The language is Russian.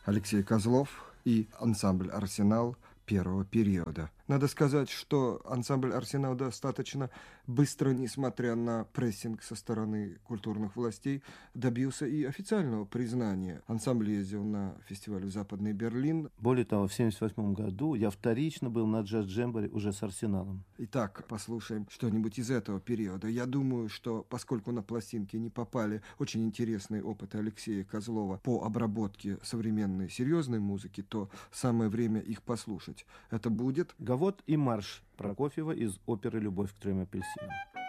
Алексей Козлов и ансамбль «Арсенал» первого периода. Надо сказать, что ансамбль «Арсенал» достаточно быстро, несмотря на прессинг со стороны культурных властей, добился и официального признания. Ансамбль ездил на фестиваль в Западный Берлин. Более того, в 1978 году я вторично был на джаз-джемборе уже с «Арсеналом». Итак, послушаем что-нибудь из этого периода. Я думаю, что поскольку на пластинки не попали очень интересные опыты Алексея Козлова по обработке современной серьезной музыки, то самое время их послушать. Это будет «Гавот» и марш Прокофьева из оперы «Любовь к трем апельсинам».